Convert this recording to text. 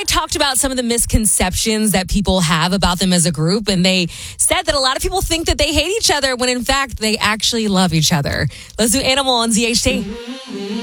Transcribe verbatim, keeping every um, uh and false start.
talked about some of the misconceptions that people have about them as a group, and they said that a lot of people think that they hate each other when in fact they actually love each other. Let's do Animal on Z H T.